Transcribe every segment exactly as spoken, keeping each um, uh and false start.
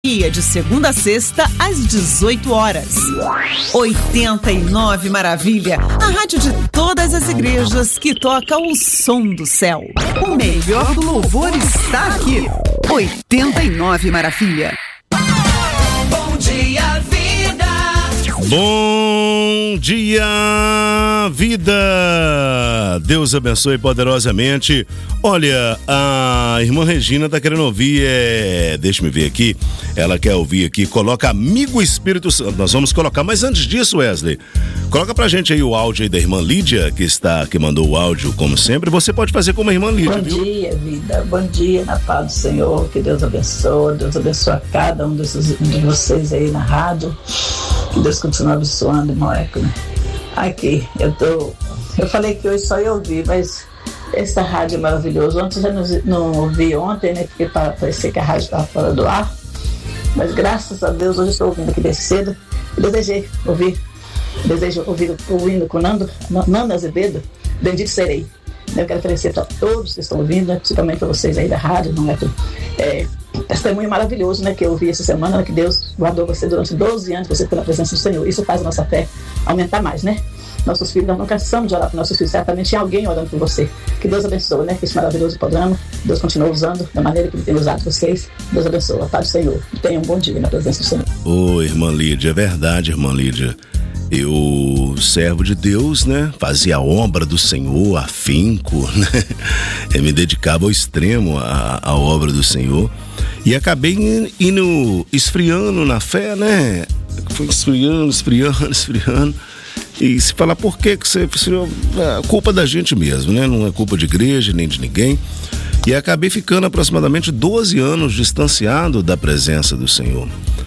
Dia de segunda a sexta, às dezoito horas. oitenta e nove Maravilha, a rádio de todas as igrejas que toca o som do céu. O melhor do louvor está aqui. oitenta e nove Maravilha. Bom dia, vida. Bom dia, vida. Deus abençoe poderosamente. Olha, a irmã Regina tá querendo ouvir, é... deixa-me ver aqui, ela quer ouvir aqui, coloca Amigo Espírito Santo, nós vamos colocar, mas antes disso, Wesley, coloca pra gente aí o áudio aí da irmã Lídia, que está, que mandou o áudio, como sempre, você pode fazer como a irmã Lídia, Bom viu? dia, vida, bom dia, na paz do Senhor, que Deus abençoe, Deus abençoe a cada um desses, de vocês aí na rádio, que Deus continue abençoando, irmão Eco, né? Aqui, eu tô, eu falei que hoje só eu ouvi, mas essa rádio é maravilhosa. Ontem eu já não, não ouvi ontem, né? Porque parecia que a rádio estava fora do ar. Mas graças a Deus, hoje eu estou ouvindo aqui desde cedo. E desejei ouvir, desejo ouvir ouvindo com Nando, Nando Azevedo, Bendito Serei. Eu quero oferecer para todos que estão ouvindo, né, principalmente para vocês aí da rádio, não é? É testemunho maravilhoso, né? Que eu ouvi essa semana, né, que Deus guardou você durante doze anos, você pela presença do Senhor. Isso faz a nossa fé aumentar mais, né? Nossos filhos, nós não cansamos de orar para nossos filhos, certamente tinha alguém orando por você. Que Deus abençoe, né? Esse maravilhoso programa, Deus continue usando da maneira que Ele tem usado vocês. Deus abençoe, a paz do Senhor. Tenha um bom dia na presença do Senhor. Ô, irmã Lídia, é verdade, irmã Lídia. Eu, servo de Deus, né? Fazia a obra do Senhor, afinco, né? Eu me dedicava ao extremo à, à obra do Senhor. E acabei indo esfriando na fé, né? Foi esfriando, esfriando, esfriando. E se falar por que que você... É culpa da gente mesmo, né? Não é culpa de igreja, nem de ninguém. E acabei ficando aproximadamente doze anos distanciado da presença do Senhor.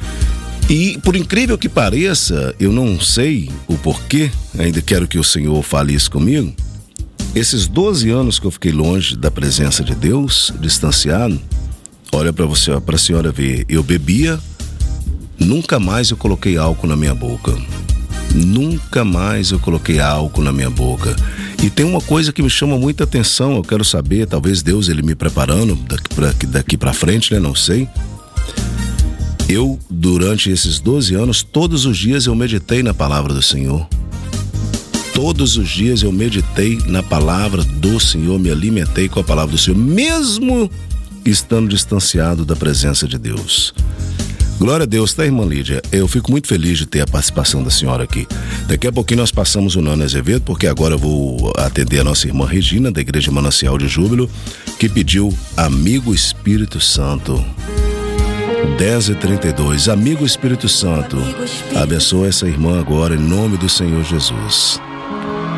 E, por incrível que pareça, eu não sei o porquê, ainda quero que o Senhor fale isso comigo. Esses doze anos que eu fiquei longe da presença de Deus, distanciado, olha para você, para a senhora ver, eu bebia, nunca mais eu coloquei álcool na minha boca. Nunca mais eu coloquei álcool na minha boca. E tem uma coisa que me chama muita atenção, eu quero saber, talvez Deus ele me preparando daqui pra, daqui pra frente, né? Não sei. Eu, durante esses doze anos, todos os dias eu meditei na palavra do Senhor. Todos os dias eu meditei na palavra do Senhor, me alimentei com a palavra do Senhor, mesmo estando distanciado da presença de Deus. Glória a Deus, tá, irmã Lídia? Eu fico muito feliz de ter a participação da senhora aqui. Daqui a pouquinho nós passamos o Nando Azevedo, porque agora eu vou atender a nossa irmã Regina, da Igreja Manancial de Júbilo, que pediu Amigo Espírito Santo. dez e trinta e dois, Amigo Espírito Santo, abençoa essa irmã agora em nome do Senhor Jesus.